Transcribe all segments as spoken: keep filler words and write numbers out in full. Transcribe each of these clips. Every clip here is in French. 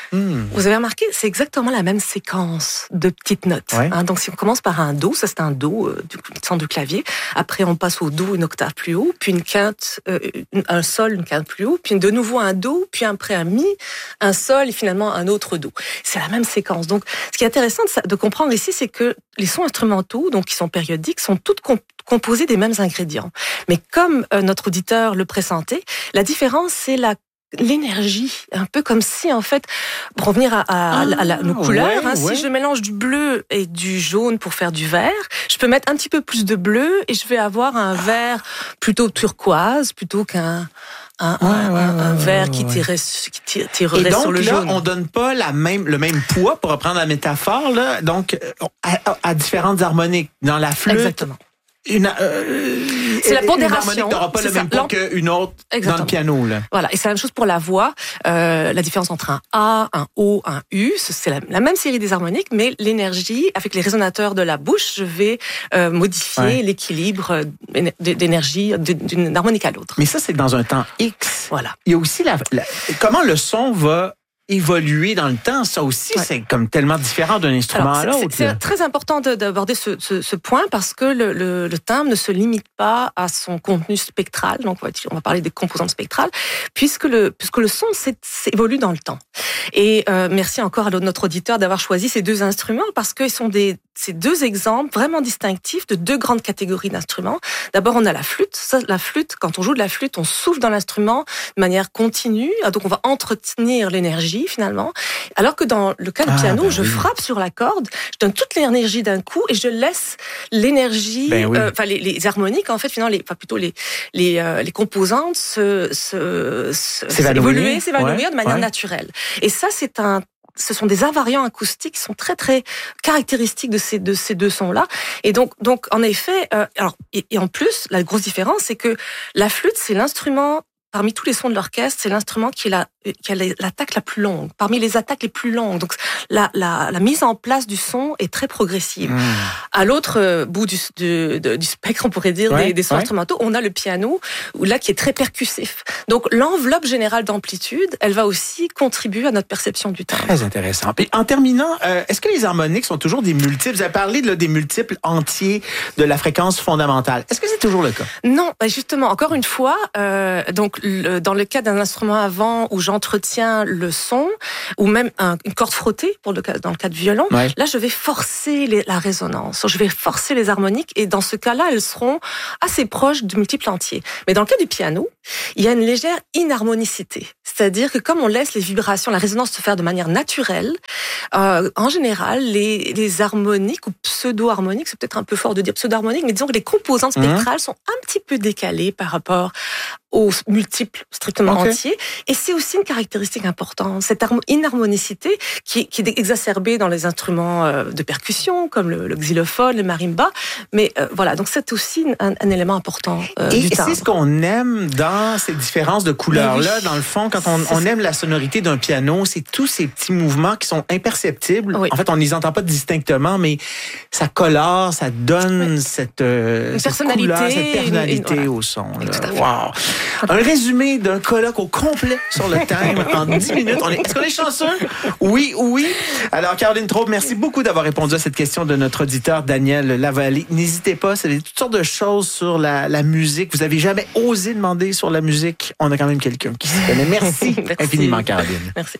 Mmh. Vous avez remarqué, c'est exactement la même séquence de petites notes. Ouais. Hein, donc si on commence par un do, ça c'est un do euh, du centre du clavier. Après on passe au do, une octave plus haut, puis une quinte, euh, un sol, une quinte plus haut, puis de nouveau un do, puis après un mi, un sol et finalement un autre do. C'est la même séquence. Donc ce qui est intéressant de, de comprendre ici, c'est que les sons instrumentaux, donc qui sont périodiques, sont toutes comp- composés des mêmes ingrédients. Mais comme euh, notre auditeur le pressentait, la différence c'est la l'énergie, un peu comme si en fait, pour revenir à, à, ah, à la, nos couleurs, ouais, hein, ouais. si je mélange du bleu et du jaune pour faire du vert, je peux mettre un petit peu plus de bleu et je vais avoir un vert plutôt turquoise plutôt qu'un un, ouais, un, ouais, un, un ouais, vert ouais, qui ouais. tirerait, qui tirerait Et donc, sur le là, jaune. on donne pas la même, le même poids, pour reprendre la métaphore, là, donc à, à différentes harmoniques. Dans la flûte, Exactement. Une, euh, c'est la une pondération. harmonique n'aura pas c'est le ça. même poids L'en... qu'une autre Exactement. dans le piano. Là. Voilà, et c'est la même chose pour la voix. Euh, la différence entre un A, un O, un U, c'est la, la même série des harmoniques, mais l'énergie, avec les résonateurs de la bouche, je vais euh, modifier ouais. l'équilibre d'énergie d'une harmonique à l'autre. Mais ça, c'est dans un temps X. Voilà. Il y a aussi la, la, comment le son va évoluer dans le temps, ça aussi, ouais. c'est comme tellement différent d'un instrument Alors, à l'autre. C'est, c'est très important de, d'aborder ce, ce, ce point parce que le, le, le timbre ne se limite pas à son contenu spectral. Donc, on va, on va parler des composantes spectrales, puisque le, puisque le son c'est, c'est évolue dans le temps. Et euh, merci encore à notre auditeur d'avoir choisi ces deux instruments parce qu'ils sont des, ces deux exemples vraiment distinctifs de deux grandes catégories d'instruments. D'abord, on a la flûte. Ça, la flûte, quand on joue de la flûte, on souffle dans l'instrument de manière continue. Donc, on va entretenir l'énergie finalement. Alors que dans le cas du ah, piano, ben je oui. frappe sur la corde, je donne toute l'énergie d'un coup et je laisse l'énergie, ben oui. euh, enfin les, les harmoniques en fait, finalement, les, enfin plutôt les les, euh, les composantes se, se, se s'évoluer, s'évanouir ouais, de manière ouais. naturelle. Et ça, c'est un ce sont des invariants acoustiques qui sont très très caractéristiques de ces de ces deux sons-là. Et donc donc en effet, euh, alors et, et en plus, la grosse différence, c'est que la flûte, c'est l'instrument parmi tous les sons de l'orchestre, c'est l'instrument qui, est la, qui a l'attaque la plus longue, parmi les attaques les plus longues. Donc, la, la, la mise en place du son est très progressive. Mmh. À l'autre bout du, du, du spectre, on pourrait dire, ouais, des, des sons ouais. instrumentaux, on a le piano, où là, qui est très percussif. Donc, l'enveloppe générale d'amplitude, elle va aussi contribuer à notre perception du timbre. Très intéressant. Et en terminant, euh, est-ce que les harmoniques sont toujours des multiples? Vous avez parlé là, des multiples entiers de la fréquence fondamentale. Est-ce que c'est toujours le cas? Non, justement, encore une fois, euh, donc, dans le cas d'un instrument avant où j'entretiens le son, ou même un, une corde frottée, pour le cas, dans le cas de violon, ouais. là je vais forcer les, la résonance, je vais forcer les harmoniques, et dans ce cas-là, elles seront assez proches du multiple entier. Mais dans le cas du piano, il y a une légère inharmonicité. C'est-à-dire que comme on laisse les vibrations, la résonance se faire de manière naturelle, euh, en général, les, les harmoniques, ou pseudo-harmoniques, c'est peut-être un peu fort de dire pseudo-harmoniques, mais disons que les composantes spectrales mmh. sont un petit peu décalées par rapport aux multiples strictement okay. entiers. Et c'est aussi une caractéristique importante, cette inharmonicité qui, qui est exacerbée dans les instruments de percussion, comme le, le xylophone, le marimba. Mais euh, voilà, donc c'est aussi un, un élément important euh, et, du timbre. Et c'est ce qu'on aime dans ces différences de couleurs-là. Oui. Dans le fond, quand on, on aime la sonorité d'un piano, c'est tous ces petits mouvements qui sont imperceptibles. Oui. En fait, on ne les entend pas distinctement, mais ça colore, ça donne oui. cette, euh, cette personnalité, couleur, cette personnalité une, une, voilà. au son. Wow. Un résumé d'un colloque au complet sur le timbre en dix minutes. On est, est-ce qu'on est chanceux? Oui, oui. Alors, Caroline Traub, merci beaucoup d'avoir répondu à cette question de notre auditeur Daniel Lavallée. N'hésitez pas, c'est toutes sortes de choses sur la, la musique. Vous avez jamais osé demander sur la musique. On a quand même quelqu'un qui s'y connaît. Merci, merci infiniment, Caroline. Merci.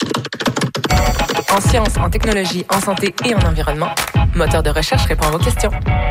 En sciences, en technologie, en santé et en environnement, Moteur de recherche répond à vos questions.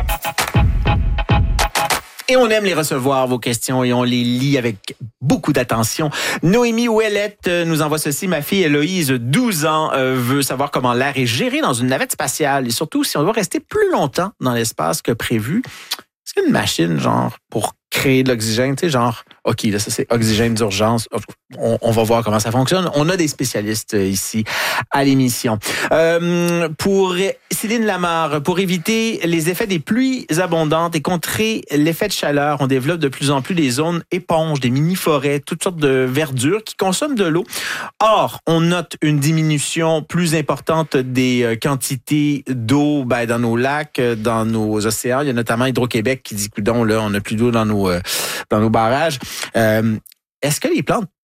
Et on aime les recevoir, vos questions, et on les lit avec beaucoup d'attention. Noémie Ouellette nous envoie ceci. Ma fille Héloïse, douze ans, euh, veut savoir comment l'air est géré dans une navette spatiale et surtout si on doit rester plus longtemps dans l'espace que prévu. Est-ce qu'il y a une machine, genre, pour créer de l'oxygène, tu sais, genre, OK, là, ça, c'est oxygène d'urgence. On, on va voir comment ça fonctionne. On a des spécialistes ici à l'émission. Euh, pour Céline Lamarre, pour éviter les effets des pluies abondantes et contrer l'effet de chaleur, on développe de plus en plus des zones éponges, des mini-forêts, toutes sortes de verdure qui consomment de l'eau. Or, on note une diminution plus importante des quantités d'eau ben, dans nos lacs, dans nos océans. Il y a notamment Hydro-Québec qui dit, coudonc, là, on n'a plus d'eau dans nos, euh, dans nos barrages. Euh, est-ce que les plantes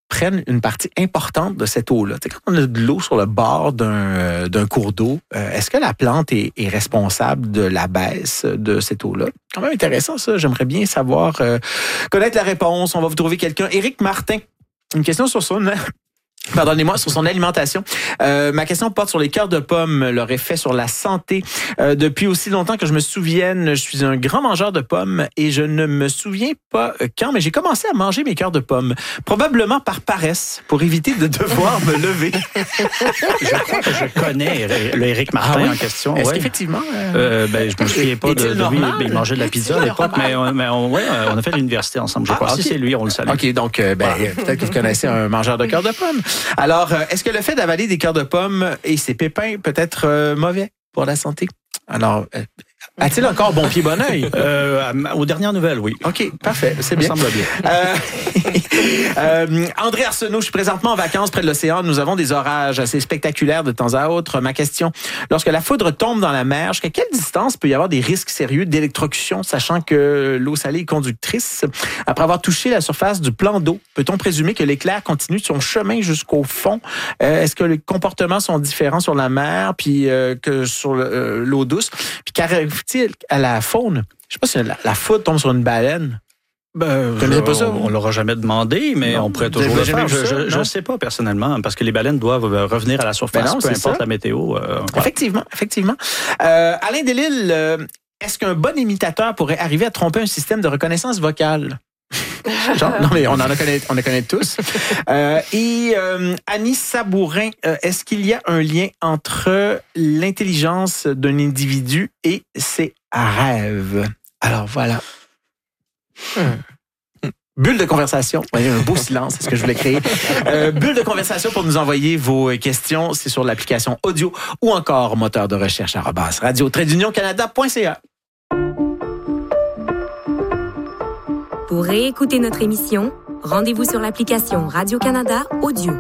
prennent une partie importante de cette eau-là. Tu sais, quand on a de l'eau sur le bord d'un, d'un cours d'eau, euh, est-ce que la plante est, est responsable de la baisse de cette eau-là? Quand même intéressant, ça. J'aimerais bien savoir, euh, connaître la réponse. On va vous trouver quelqu'un. Éric Martin, une question sur son... Pardonnez-moi, sur son alimentation. Euh, ma question porte sur les cœurs de pommes, leur effet sur la santé. Euh, depuis aussi longtemps que je me souvienne, je suis un grand mangeur de pommes et je ne me souviens pas quand, mais j'ai commencé à manger mes cœurs de pommes. Probablement par paresse, pour éviter de devoir me lever. Je crois que je connais le Éric Martin ah oui? en question. Est-ce ouais. qu'effectivement... Euh, euh, ben, je me souviens pas de, de lui. Il mangeait de la pizza à l'époque, mais, mais on, ouais, on a fait l'université ensemble. Je ah, crois okay. Si c'est lui, on le salue. OK, donc euh, ben, voilà. Peut-être que vous connaissez un mangeur de cœurs de pommes. Alors, est-ce que le fait d'avaler des cœurs de pommes et ses pépins peut être euh, mauvais pour la santé? Alors, euh, a-t-il encore bon pied, bon oeil? Euh, aux dernières nouvelles, oui. OK, parfait, c'est bien. Ça semble bien. Euh, euh, André Arsenault, je suis présentement en vacances près de l'océan. Nous avons des orages assez spectaculaires de temps à autre. Ma question, lorsque la foudre tombe dans la mer, jusqu'à quelle distance peut y avoir des risques sérieux d'électrocution, sachant que l'eau salée est conductrice? Après avoir touché la surface du plan d'eau, peut-on présumer que l'éclair continue son chemin jusqu'au fond? Euh, est-ce que les comportements sont différents sur la mer puis euh, que sur le, euh, l'eau douce? Puis qu'arrive-t-il à la faune? Je sais pas si la, la foudre tombe sur une baleine. Ben, Vous connaissez pas ça? On, on l'aura jamais demandé, mais non, on pourrait toujours le faire. Je ne sais pas personnellement, parce que les baleines doivent revenir à la surface, ben non, peu importe ça. La météo. Euh, voilà. Effectivement, effectivement. Euh, Alain Delisle, euh, est-ce qu'un bon imitateur pourrait arriver à tromper un système de reconnaissance vocale? Genre, non, mais on en a connaît, on en connaît tous. Euh, et euh, Annie Sabourin, euh, est-ce qu'il y a un lien entre l'intelligence d'un individu et ses rêves? Alors voilà. Hmm. Bulle de conversation. Un beau silence, c'est ce que je voulais créer. Euh, bulle de conversation pour nous envoyer vos questions. C'est sur l'application audio ou encore moteur de recherche arobase radio trait d'union canada point c a. Pour réécouter notre émission, rendez-vous sur l'application Radio-Canada Audio.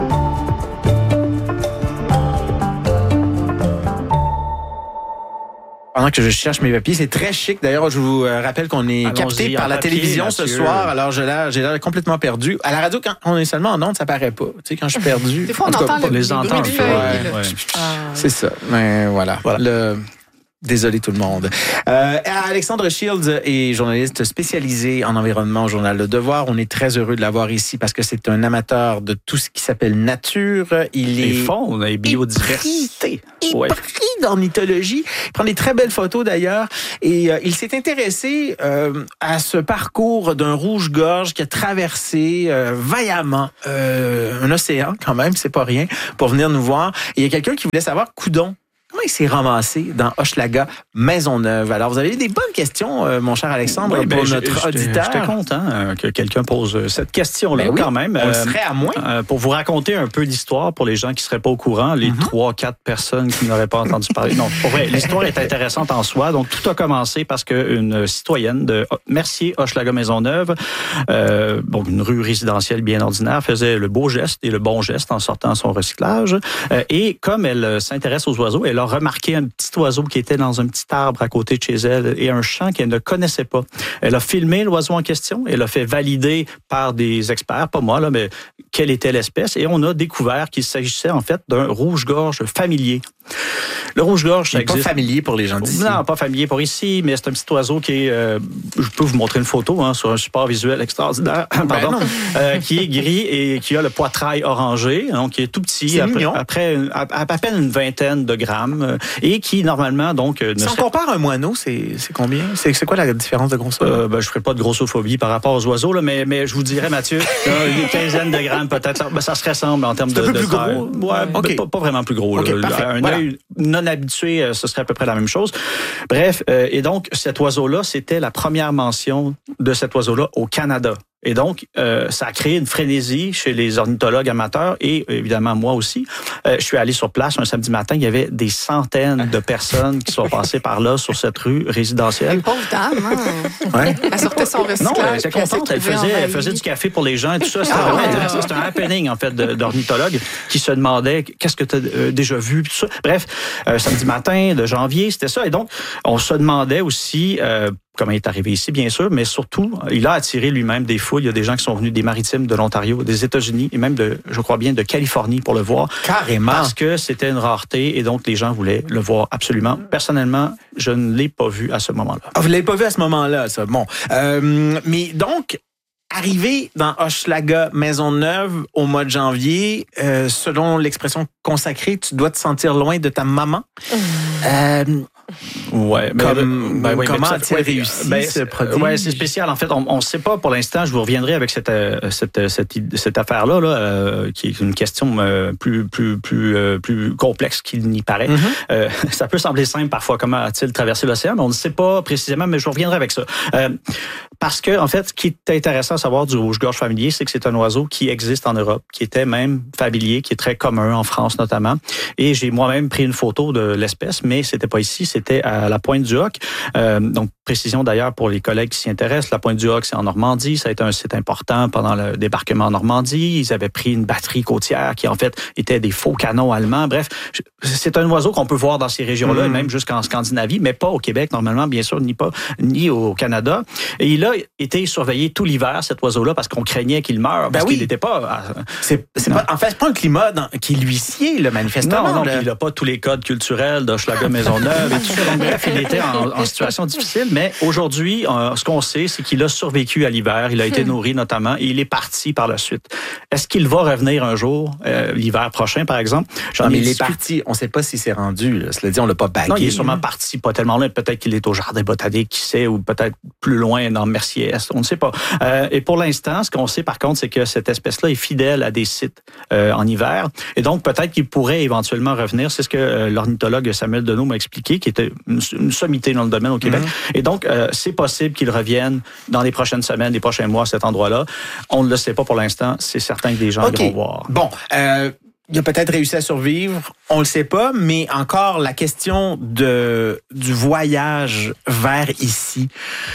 Pendant que je cherche mes papiers, c'est très chic. D'ailleurs, je vous rappelle qu'on est Allons-y capté par la papier, télévision Mathieu. Ce soir. Alors, j'ai l'air, j'ai l'air complètement perdu. À la radio, quand on est seulement en ondes, ça paraît pas. Tu sais, quand je suis perdu. Des fois, on entend cas, le, les entendre. Ouais, ouais. Ah. C'est ça. Mais voilà. voilà. Le... Désolé tout le monde. Euh, Alexandre Shields est journaliste spécialisé en environnement au journal Le Devoir. On est très heureux de l'avoir ici parce que c'est un amateur de tout ce qui s'appelle nature. Il est et faune et biodiversité. Il ouais. est pris d'ornithologie. Il prend des très belles photos d'ailleurs. Et euh, il s'est intéressé euh, à ce parcours d'un rouge-gorge qui a traversé euh, vaillamment euh, un océan quand même, c'est pas rien, pour venir nous voir. Et il y a quelqu'un qui voulait savoir, coudon, comment il s'est ramassé dans Hochelaga Maisonneuve? Alors, vous avez des bonnes questions, euh, mon cher Alexandre, oui, ben, pour notre j'étais, auditeur. J'étais content euh, que quelqu'un pose cette question-là, ben oui, quand même. On euh, serait à moins. Euh, pour vous raconter un peu l'histoire, pour les gens qui ne seraient pas au courant, les trois, mm-hmm. quatre personnes qui n'auraient pas entendu parler. Non, pour vrai, l'histoire est intéressante en soi. Donc, tout a commencé parce qu'une citoyenne de Mercier, Hochelaga Maisonneuve, euh, bon, une rue résidentielle bien ordinaire, faisait le beau geste et le bon geste en sortant son recyclage. Euh, et comme elle s'intéresse aux oiseaux, elle a remarqué un petit oiseau qui était dans un petit arbre à côté de chez elle et un chant qu'elle ne connaissait pas. Elle a filmé l'oiseau en question, elle a fait valider par des experts, pas moi, là, mais quelle était l'espèce, et on a découvert qu'il s'agissait en fait d'un rouge-gorge familier. Le rouge-gorge, ça il existe. Pas familier pour les gens d'ici. Non, pas familier pour ici, mais c'est un petit oiseau qui est, euh, je peux vous montrer une photo hein, sur un support visuel extraordinaire, pardon, ben euh, qui est gris et qui a le poitrail orangé, donc qui est tout petit, c'est après, mignon. après à, à peine une vingtaine de grammes, euh, et qui normalement donc. Si on compare un moineau, c'est, c'est combien? C'est, c'est quoi la différence de grosseur? Euh, ben, je ferai pas de grossophobie par rapport aux oiseaux, là, mais, mais je vous dirais, Mathieu, une quinzaine de grammes peut-être, ben, ça se ressemble en termes c'est de. un peu de plus gros. Ouais, okay. pas, pas vraiment plus gros. Okay, là. Un voilà. œil non habitué, ce serait à peu près la même chose. Bref, euh, et donc cet oiseau-là, c'était la première mention de cet oiseau-là au Canada. Et donc, euh, ça a créé une frénésie chez les ornithologues amateurs et évidemment moi aussi. Euh, je suis allé sur place un samedi matin, il y avait des centaines de personnes qui sont passées par là sur cette rue résidentielle. Une pauvre dame, hein? Ouais. Elle sortait son recyclage. Non, elle était contente, elle faisait, elle faisait du café pour les gens et tout ça. C'était, ah, vraiment, ouais. c'était un happening en fait d'ornithologues qui se demandaient qu'est-ce que tu as euh, déjà vu, tout ça. Bref, euh, samedi matin de janvier, c'était ça. Et donc, on se demandait aussi... Euh, comment il est arrivé ici, bien sûr, mais surtout, il a attiré lui-même des foules. Il y a des gens qui sont venus des Maritimes, de l'Ontario, des États-Unis et même, de, je crois bien, de Californie pour le voir. Carrément. Parce que c'était une rareté et donc les gens voulaient le voir absolument. Personnellement, je ne l'ai pas vu à ce moment-là. Ah, vous ne l'avez pas vu à ce moment-là, ça. Bon. Euh, mais donc, arrivé dans Hochelaga Maisonneuve au mois de janvier, euh, selon l'expression consacrée, tu dois te sentir loin de ta maman. Mmh. Euh, Ouais, mais Comme, ben, oui, comment ça, a-t-il ouais, réussi ben, ce prodige? Ouais, c'est spécial. En fait, on ne sait pas pour l'instant. Je vous reviendrai avec cette cette cette, cette affaire-là, là, euh, qui est une question euh, plus plus plus euh, plus complexe qu'il n'y paraît. Mm-hmm. Euh, ça peut sembler simple parfois. Comment a-t-il traversé l'océan? Mais on ne sait pas précisément. Mais je vous reviendrai avec ça. Euh, parce que en fait, ce qui est intéressant à savoir du rouge-gorge familier, c'est que c'est un oiseau qui existe en Europe, qui était même familier, qui est très commun en France notamment. Et j'ai moi-même pris une photo de l'espèce, mais c'était pas ici, c'était à la Pointe du Hoc. Euh, donc, précision d'ailleurs pour les collègues qui s'y intéressent, la Pointe du Hoc, c'est en Normandie. Ça a été un site important pendant le débarquement en Normandie. Ils avaient pris une batterie côtière qui, en fait, était des faux canons allemands. Bref, c'est un oiseau qu'on peut voir dans ces régions-là, mmh. même jusqu'en Scandinavie, mais pas au Québec, normalement, bien sûr, ni pas, ni au Canada. Et il a été surveillé tout l'hiver, cet oiseau-là, parce qu'on craignait qu'il meure, parce ben oui. qu'il n'était pas... C'est, c'est pas, en fait, c'est pas un climat dans, qui lui sied, le manifestement. Non, non, là. Il n'a pas tous les codes culturels d'Hochelaga Maisonneuve et tout ça. Donc, bref, il était en, en situation difficile, mais aujourd'hui, euh, ce qu'on sait, c'est qu'il a survécu à l'hiver. Il a été nourri notamment et il est parti par la suite. Est-ce qu'il va revenir un jour, euh, l'hiver prochain, par exemple? J'en non, mais il est parti. On ne sait pas s'il s'est rendu. Là. Cela dit, on l'a pas bagué. Non, il est sûrement parti, pas tellement loin. Peut-être qu'il est au Jardin botanique, qui sait, ou peut-être plus loin dans Mercier-Est. On ne sait pas. Euh, et pour l'instant, ce qu'on sait, par contre, c'est que cette espèce-là est fidèle à des sites euh, en hiver. Et donc, peut-être qu'il pourrait éventuellement revenir. C'est ce que euh, l'ornithologue Samuel Deneau m'a expliqué, qui était une, une sommité dans le domaine au Québec. Mm-hmm. Et donc, euh, c'est possible qu'il revienne dans les prochaines semaines, les prochains mois à cet endroit-là. On ne le sait pas pour l'instant. C'est certain que des gens okay. vont voir. Bon, euh, il a peut-être réussi à survivre. On le sait pas, mais encore la question de du voyage vers ici.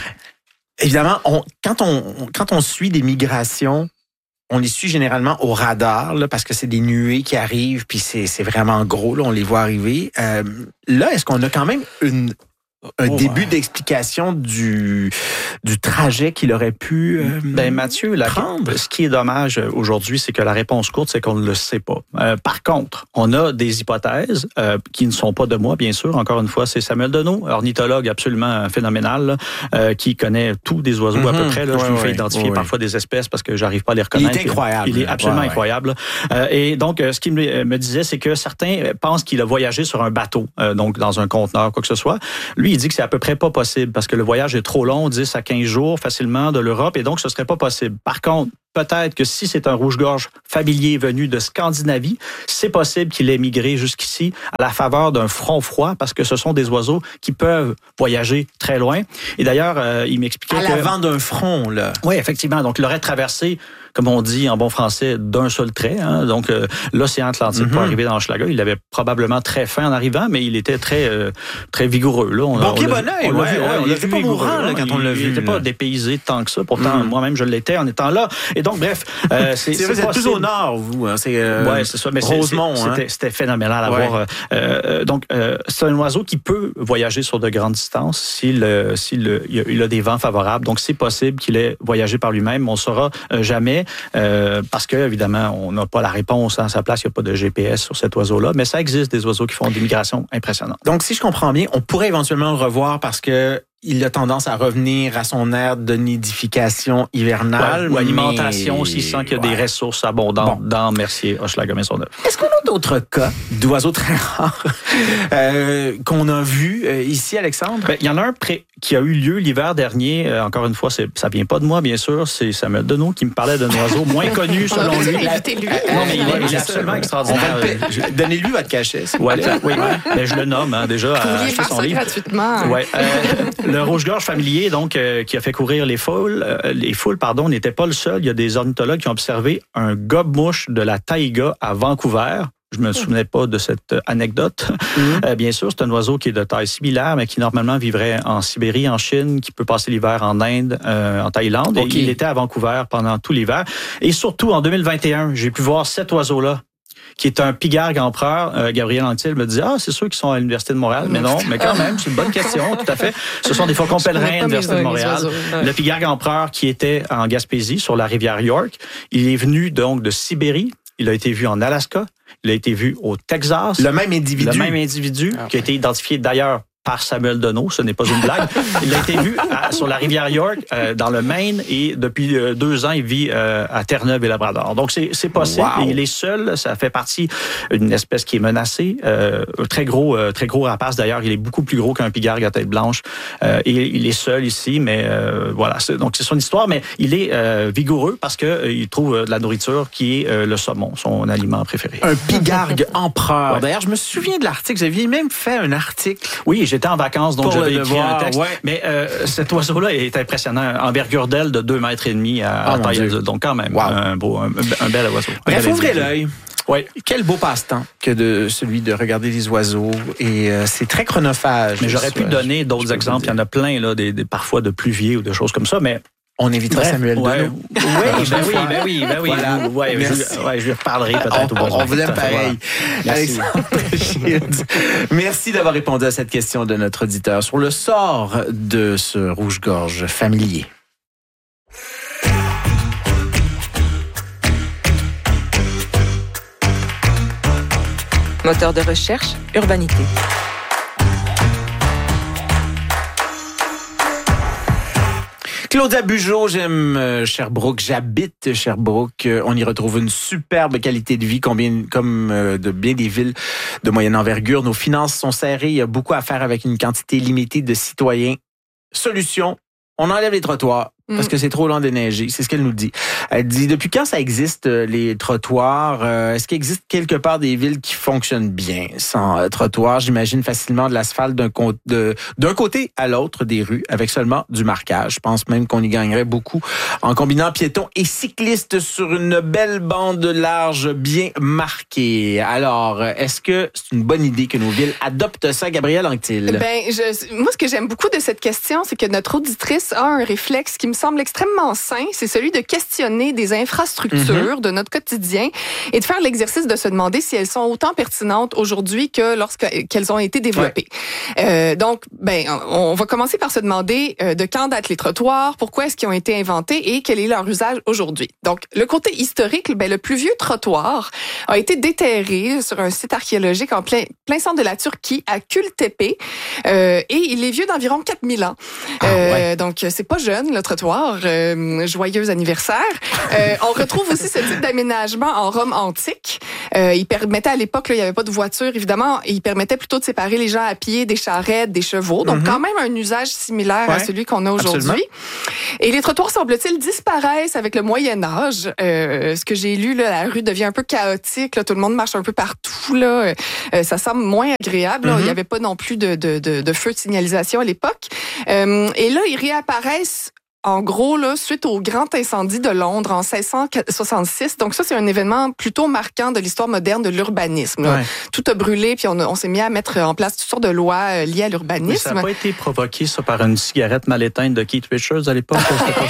Évidemment, on, quand on quand on suit des migrations, on les suit généralement au radar, là, parce que c'est des nuées qui arrivent, puis c'est, c'est vraiment gros, là, on les voit arriver. Euh, là, est-ce qu'on a quand même une, un oh, début ouais. d'explication du, du trajet qu'il aurait pu euh, ben, Mathieu, la, prendre? Ce qui est dommage aujourd'hui, c'est que la réponse courte, c'est qu'on ne le sait pas. Euh, par contre, on a des hypothèses euh, qui ne sont pas de moi, bien sûr. Encore une fois, c'est Samuel Deneau, ornithologue absolument phénoménal, là, euh, qui connaît tous des oiseaux mm-hmm. à peu près. Là, ouais, je lui ouais, fais identifier ouais, parfois ouais. des espèces parce que j'arrive pas à les reconnaître. Il est incroyable. Il est absolument ouais, incroyable. Euh, et donc, euh, ce qu'il me, me disait, c'est que certains pensent qu'il a voyagé sur un bateau, euh, donc dans un conteneur, quoi que ce soit. Lui, il dit que c'est à peu près pas possible parce que le voyage est trop long, dix à quinze jours facilement de l'Europe, et donc ce serait pas possible. Par contre, peut-être que si c'est un rouge-gorge familier venu de Scandinavie, c'est possible qu'il ait migré jusqu'ici à la faveur d'un front froid parce que ce sont des oiseaux qui peuvent voyager très loin. Et d'ailleurs, euh, il m'expliquait à que... À l'avant d'un front, là. Oui, effectivement. Donc, il aurait traversé, comme on dit en bon français, d'un seul trait. Hein. Donc, euh, l'océan Atlantique mm-hmm. pour arriver dans Hochelaga. Il avait probablement très faim en arrivant, mais il était très euh, très vigoureux. Là. On, bon pied, on bon oeil. Ouais, ouais, on il n'était pas mourant là, quand il, on l'a il vu. Il n'était pas dépaysé tant que ça. Pourtant, mm. moi-même, je l'étais en étant là. Et donc, bref, euh, c'est, c'est, c'est, c'est plus au nord, vous. Hein, c'est euh, ouais, c'est ça. Mais Rosemont. C'est, c'est, hein. c'était, c'était phénoménal à ouais. voir. Euh, donc, euh, c'est un oiseau qui peut voyager sur de grandes distances s'il, euh, s'il euh, il a des vents favorables. Donc, c'est possible qu'il ait voyagé par lui-même. On ne saura euh, jamais euh, parce que, évidemment, on n'a pas la réponse à sa place. Il n'y a pas de G P S sur cet oiseau-là. Mais ça existe des oiseaux qui font des migrations impressionnantes. Donc, si je comprends bien, on pourrait éventuellement le revoir parce que il a tendance à revenir à son aire de nidification hivernale. Ouais, ou alimentation, mais... s'il sent qu'il y a ouais. des ressources abondantes bon. dans Mercier, Hochelaga Maisonneuve. Est-ce qu'on a d'autres cas d'oiseaux très rares euh, qu'on a vus euh, ici, Alexandre? Ben, il y en a un pré- qui a eu lieu l'hiver dernier. Euh, encore une fois, c'est, ça vient pas de moi, bien sûr. C'est Samuel Deneau qui me parlait d'un oiseau moins connu, selon lui. lui. Non, mais il, il est absolument extraordinaire. Va, donnez-lui votre cachet. Ouais, oui, mais je le nomme hein, déjà. Vous vouliez faire ça livre. gratuitement. Ouais, euh, le rouge-gorge familier, donc, euh, qui a fait courir les foules, euh, les foules, pardon, n'était pas le seul. Il y a des ornithologues qui ont observé un gobe-mouche de la taïga à Vancouver. Je me souvenais pas de cette anecdote. Mm-hmm. Euh, bien sûr, c'est un oiseau qui est de taille similaire, mais qui normalement vivrait en Sibérie, en Chine, qui peut passer l'hiver en Inde, euh, en Thaïlande. Okay. Et il était à Vancouver pendant tout l'hiver. Et surtout, en deux mille vingt et un, j'ai pu voir cet oiseau-là qui est un pigargue empereur. Euh, Gabriel Anctil me dit, ah, c'est sûr qu'ils sont à l'Université de Montréal. Mais non, mais quand même, c'est une bonne question, tout à fait. Ce sont des faucons pèlerins à l'Université de Montréal. Ouais. Le pigargue empereur qui était en Gaspésie, sur la rivière York, il est venu donc de Sibérie. Il a été vu en Alaska. Il a été vu au Texas. Le même individu. Le même individu ah, qui a été identifié d'ailleurs par Samuel Deneau, ce n'est pas une blague. Il a été vu à, sur la rivière York, euh, dans le Maine, et depuis euh, deux ans, il vit euh, à Terre-Neuve et Labrador. Donc, c'est, c'est possible. Wow. Et il est seul. Ça fait partie d'une espèce qui est menacée. Euh, très gros, euh, très gros rapace. D'ailleurs, il est beaucoup plus gros qu'un pigargue à tête blanche. Euh, et il est seul ici, mais euh, voilà. C'est, donc, c'est son histoire. Mais il est euh, vigoureux parce que euh, il trouve de la nourriture qui est euh, le saumon, son aliment préféré. Un pigargue empereur. Ouais. D'ailleurs, je me souviens de l'article. Vous aviez même fait un article. Oui, j'ai J'étais en vacances, donc pour j'avais écrit un texte. Ouais. Mais euh, cet oiseau-là est impressionnant. Envergure d'aile de deux mètres et demi à, ah, à taille adulte. Donc quand même, wow. un, beau, un, un bel oiseau. Bref, ouvrez l'œil. Oui. Quel beau passe-temps que de celui de regarder les oiseaux. Et euh, c'est très chronophage. Mais j'aurais pu donner d'autres exemples. Il y en a plein, là, des, des, parfois de pluviers ou de choses comme ça, mais... On invitera Bref, Samuel ouais. Deneau. Oui, ben oui, ben oui, ben oui. Voilà. Ouais, je, ouais, je lui reparlerai peut-être. On, on vous aime pareil. Merci. Merci d'avoir répondu à cette question de notre auditeur sur le sort de ce rouge-gorge familier. Moteur de recherche, Urbanité. Claudia Bugeaud, j'aime euh, Sherbrooke, j'habite Sherbrooke. Euh, on y retrouve une superbe qualité de vie, combien, comme euh, de bien des villes de moyenne envergure. Nos finances sont serrées, il y a beaucoup à faire avec une quantité limitée de citoyens. Solution, on enlève les trottoirs. Parce que c'est trop long déneiger. C'est ce qu'elle nous dit. Elle dit, depuis quand ça existe, les trottoirs? Euh, est-ce qu'il existe quelque part des villes qui fonctionnent bien sans euh, trottoirs? J'imagine facilement de l'asphalte d'un, co- de, d'un côté à l'autre des rues avec seulement du marquage. Je pense même qu'on y gagnerait beaucoup en combinant piétons et cyclistes sur une belle bande large bien marquée. Alors, est-ce que c'est une bonne idée que nos villes adoptent ça, Gabriel Anctil? Ben, je, moi, ce que j'aime beaucoup de cette question, c'est que notre auditrice a un réflexe qui me semble extrêmement sain, c'est celui de questionner des infrastructures mm-hmm. de notre quotidien et de faire l'exercice de se demander si elles sont autant pertinentes aujourd'hui que lorsqu'elles ont été développées. Ouais. Euh, donc, ben, on va commencer par se demander euh, de quand datent les trottoirs, pourquoi est-ce qu'ils ont été inventés et quel est leur usage aujourd'hui. Donc, le côté historique, ben, le plus vieux trottoir a été déterré sur un site archéologique en plein, plein centre de la Turquie, à Kültepe, euh, et il est vieux d'environ quatre mille ans. Ah, euh, ouais. Donc, c'est pas jeune, le trottoir. Euh, joyeux anniversaire. Euh, on retrouve aussi ce type d'aménagement en Rome antique. Euh, il permettait à l'époque, là, il n'y avait pas de voiture, évidemment, et il permettait plutôt de séparer les gens à pied des charrettes, des chevaux. Donc, mm-hmm. quand même un usage similaire ouais, à celui qu'on a aujourd'hui. Absolument. Et les trottoirs, semble-t-il, disparaissent avec le Moyen Âge. Euh, ce que j'ai lu, là, la rue devient un peu chaotique. Là, tout le monde marche un peu partout. Là. Euh, ça semble moins agréable. Mm-hmm. Il n'y avait pas non plus de, de, de, de feu de signalisation à l'époque. Euh, et là, ils réapparaissent en gros, là, suite au grand incendie de Londres en seize cent soixante-six. Donc ça, c'est un événement plutôt marquant de l'histoire moderne de l'urbanisme. Ouais. Tout a brûlé, puis on, a, on s'est mis à mettre en place toutes sortes de lois liées à l'urbanisme. Mais ça n'a pas été provoqué, ça, par une cigarette mal éteinte de Keith Richards à l'époque?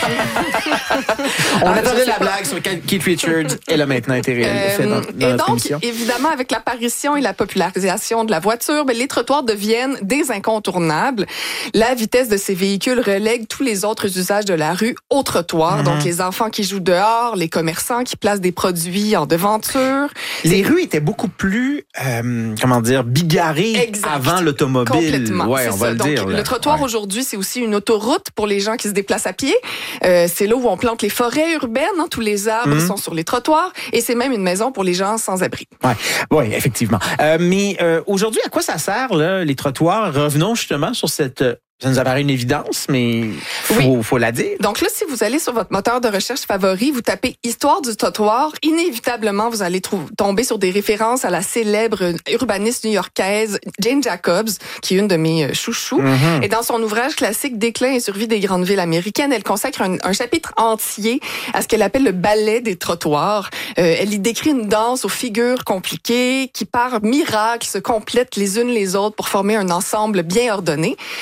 On attendait la blague sur Keith Richards. Elle a maintenant été réalisée euh, dans, dans Et notre donc, émission. Évidemment, avec l'apparition et la popularisation de la voiture, ben, les trottoirs deviennent des incontournables. La vitesse de ces véhicules relègue tous les autres usages de la rue au trottoir. Mm-hmm. Donc, les enfants qui jouent dehors, les commerçants qui placent des produits en devanture. Les rues étaient beaucoup plus, euh, comment dire, bigarrées exact. Avant l'automobile. Complètement. Ouais, c'est on ça. va le Donc, dire. Le là. trottoir ouais. aujourd'hui, c'est aussi une autoroute pour les gens qui se déplacent à pied. Euh, c'est là où on plante les forêts urbaines. Hein, tous les arbres mm-hmm. sont sur les trottoirs. Et c'est même une maison pour les gens sans abri. Oui, ouais, effectivement. Euh, mais euh, aujourd'hui, à quoi ça sert, là, les trottoirs? Revenons justement sur cette... Ça nous apparaît une évidence, mais faut, oui. faut la dire. Donc là, si vous allez sur votre moteur de recherche favori, vous tapez « Histoire du trottoir », inévitablement, vous allez trou- tomber sur des références à la célèbre urbaniste new-yorkaise Jane Jacobs, qui est une de mes chouchous. Mm-hmm. Et dans son ouvrage classique « Déclin et survie des grandes villes américaines », elle consacre un, un chapitre entier à ce qu'elle appelle le ballet des trottoirs. Euh, elle y décrit une danse aux figures compliquées qui, par miracle, se complètent les unes les autres pour former un ensemble bien ordonné. Et là, je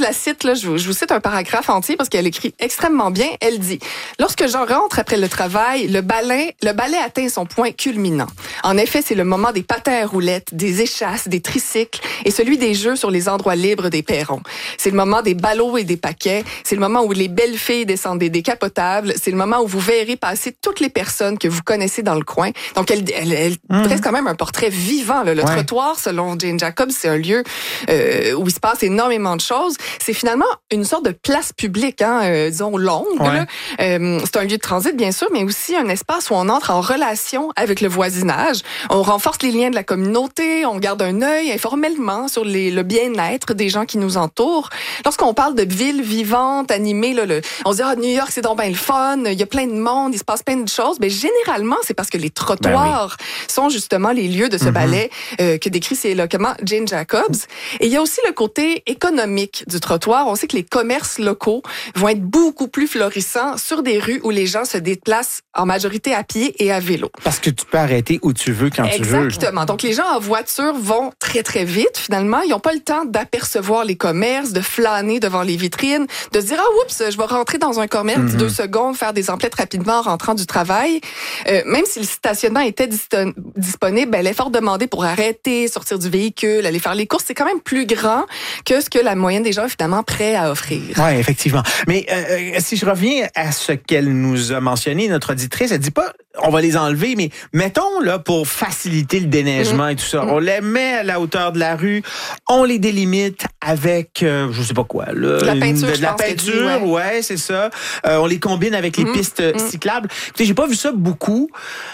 la cite, là, je, vous, je vous cite un paragraphe entier parce qu'elle écrit extrêmement bien. Elle dit « Lorsque j'en rentre après le travail, le balai, le balai atteint son point culminant. En effet, c'est le moment des patins à roulettes, des échasses, des tricycles et celui des jeux sur les endroits libres des perrons. C'est le moment des ballots et des paquets. C'est le moment où les belles filles descendent des décapotables. C'est le moment où vous verrez passer toutes les personnes que vous connaissez dans le coin. » Donc, elle, elle, elle mmh. dresse quand même un portrait vivant. Là. Le ouais. trottoir, selon Jane Jacobs, c'est un lieu euh, où il se passe énormément de choses. C'est finalement une sorte de place publique, hein, euh, disons longue. Ouais. Là. Euh, c'est un lieu de transit, bien sûr, mais aussi un espace où on entre en relation avec le voisinage. On renforce les liens de la communauté, on garde un œil informellement sur les, le bien-être des gens qui nous entourent. Lorsqu'on parle de ville vivante, animée, là, le, on se dit ah, New York, c'est donc bien le fun, il y a plein de monde, il se passe plein de choses. Mais généralement, c'est parce que les trottoirs ben oui. sont justement les lieux de ce mm-hmm. ballet euh, que décrit si éloquemment Jane Jacobs. Et il y a aussi le côté économique du trottoir. On sait que les commerces locaux vont être beaucoup plus florissants sur des rues où les gens se déplacent en majorité à pied et à vélo. Parce que tu peux arrêter où tu veux, quand Exactement. tu veux. Exactement. Donc, les gens en voiture vont très, très vite, finalement. Ils n'ont pas le temps d'apercevoir les commerces, de flâner devant les vitrines, de se dire, ah, oups, je vais rentrer dans un commerce mm-hmm. deux secondes, faire des emplettes rapidement en rentrant du travail. Euh, même si le stationnement était diston- disponible, ben, l'effort demandé pour arrêter, sortir du véhicule, aller faire les courses, c'est quand même plus grand que ce que la moyenne des gens, finalement, prêts à offrir. Oui, effectivement. Mais euh, si je reviens à ce qu'elle nous a mentionné, notre auditrice, elle dit pas, on va les enlever, mais mettons, là, pour faciliter le déneigement mmh. et tout ça, mmh. on les met à la hauteur de la rue, on les délimite avec, euh, je sais pas quoi, là, de la peinture, une, de la peinture, dit, ouais. ouais, c'est ça. Euh, on les combine avec les mmh. pistes mmh. cyclables. Écoutez, j'ai pas vu ça beaucoup.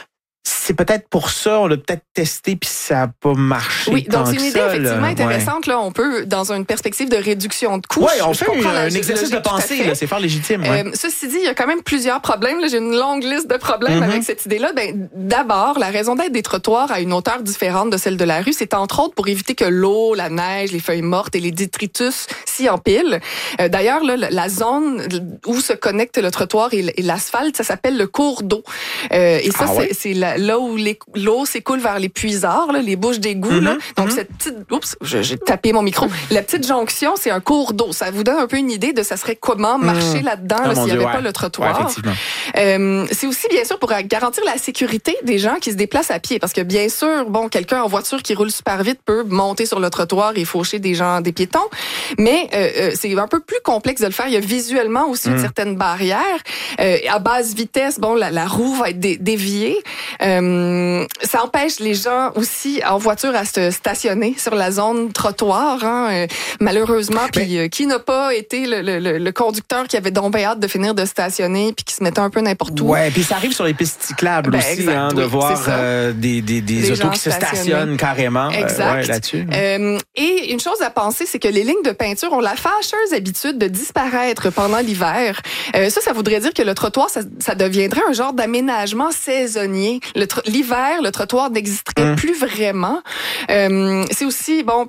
C'est peut-être pour ça, on l'a peut-être testé puis ça n'a pas marché. Oui, donc c'est une idée ça, effectivement là. intéressante. Ouais. Là, on peut, dans une perspective de réduction de coûts. Oui, on fait un, un exercice de pensée, là, c'est fort légitime. Ouais. Euh, ceci dit, il y a quand même plusieurs problèmes. Là, j'ai une longue liste de problèmes mm-hmm. avec cette idée-là. Ben, d'abord, la raison d'être des trottoirs à une hauteur différente de celle de la rue, c'est entre autres pour éviter que l'eau, la neige, les feuilles mortes et les détritus s'y empilent. Euh, d'ailleurs, là, la zone où se connecte le trottoir et l'asphalte, ça s'appelle le cours d'eau. Euh, et ça, ah, c'est, ouais. c'est la, là où les, l'eau s'écoule vers les puisards, là, les bouches d'égout. Mm-hmm. Là. Donc, mm-hmm. cette petite... Oups, j'ai tapé mon micro. La petite jonction, c'est un cours d'eau. Ça vous donne un peu une idée de ça serait comment marcher mmh. là-dedans oh, là, s'il n'y avait ouais. pas le trottoir. Ouais, euh, c'est aussi, bien sûr, pour garantir la sécurité des gens qui se déplacent à pied. Parce que, bien sûr, bon, quelqu'un en voiture qui roule super vite peut monter sur le trottoir et faucher des gens, des piétons. Mais euh, c'est un peu plus complexe de le faire. Il y a visuellement aussi mmh. une certaine barrière. Euh, à basse vitesse, bon, la, la roue va être dé- déviée. Euh, ça empêche les gens aussi en voiture à se stationner sur la zone trottoir. Hein, euh, malheureusement, puis euh, qui n'a pas été le, le, le conducteur qui avait donc bien hâte de finir de stationner puis qui se mettait un peu n'importe où. Ouais, puis ça arrive sur les pistes cyclables ben, aussi, exact, hein, de oui, voir euh, des, des, des, des autos qui se stationnent carrément exact. Euh, ouais, là-dessus. Euh, et une chose à penser, c'est que les lignes de peinture ont la fâcheuse habitude de disparaître pendant l'hiver. Euh, ça, ça voudrait dire que le trottoir, ça, ça deviendrait un genre d'aménagement saisonnier. Le tr- l'hiver, le trottoir n'existerait mmh. plus vraiment. Euh, c'est aussi, bon,